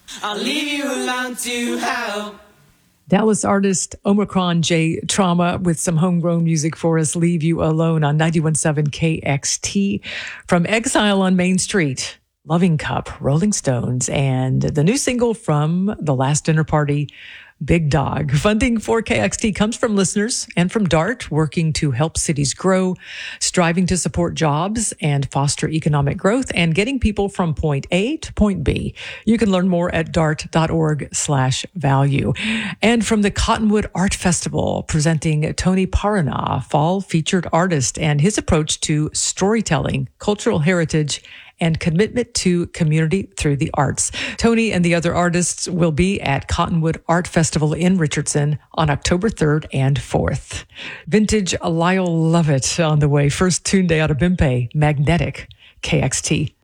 I'll leave you alone to help. Dallas artist Omicron J Trauma with some homegrown music for us. Leave You Alone on 91.7 KXT. From Exile on Main Street, Loving Cup, Rolling Stones, and the new single from The Last Dinner Party, Big Dog. Funding for KXT comes from listeners and from DART, working to help cities grow, striving to support jobs and foster economic growth, and getting people from point A to point B. You can learn more at dart.org/value. And from the Cottonwood Art Festival, presenting Tony Parana, fall featured artist, and his approach to storytelling, cultural heritage, and commitment to community through the arts. Tony and the other artists will be at Cottonwood Art Festival in Richardson on October 3rd and 4th. Vintage Lyle Lovett on the way. First tune day out of Bimpe, Magnetic, KXT.